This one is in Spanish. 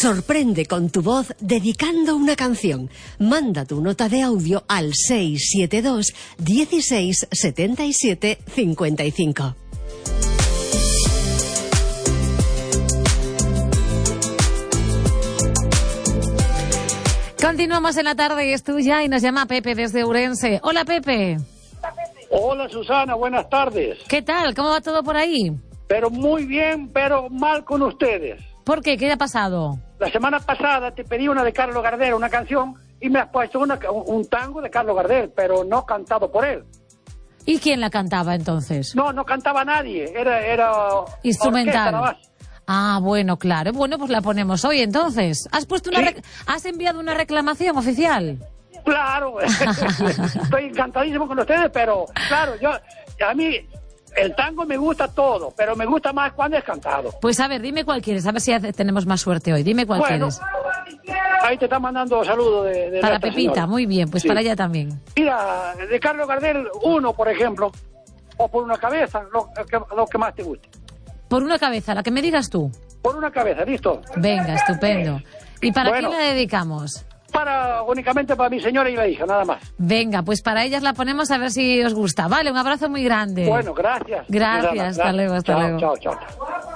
Sorprende con tu voz dedicando una canción. Manda tu nota de audio al 672 16 77 55. Continuamos en la tarde y es tuya y nos llama Pepe desde Ourense. Hola, Pepe. Hola, Susana, buenas tardes. ¿Qué tal? ¿Cómo va todo por ahí? Pero muy bien, pero mal con ustedes. ¿Por qué? ¿Qué le ha pasado? La semana pasada te pedí una de Carlos Gardel, una canción, y me has puesto un tango de Carlos Gardel, pero no cantado por él. ¿Y quién la cantaba entonces? No cantaba nadie, era instrumental. Orquesta, ah, bueno, claro. Bueno, pues la ponemos hoy entonces. ¿Has enviado una reclamación oficial? Claro, estoy encantadísimo con ustedes, pero claro, a mí el tango me gusta todo, pero me gusta más cuando es cantado. Pues a ver, dime cuál quieres, a ver si tenemos más suerte hoy. Dime cuál quieres. Ahí te está mandando saludos de para Pepita, señora. Muy bien, pues sí. Para ella también. Mira, de Carlos Gardel, uno, por ejemplo, o por una cabeza, lo que más te guste. Por una cabeza, la que me digas tú. Por una cabeza, ¿listo? Venga, estupendo. ¿Y para quién la dedicamos? Únicamente para mi señora y la hija, nada más. Venga, pues para ellas la ponemos a ver si os gusta. Vale, un abrazo muy grande. Bueno, gracias. Gracias, hasta luego, hasta luego. Chao.